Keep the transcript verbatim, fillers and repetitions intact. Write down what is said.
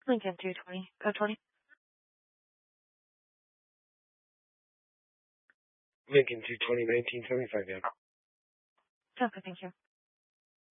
Lincoln two twenty. Code twenty. Lincoln two twenty, nineteen seventy-five, yeah. Okay, thank you.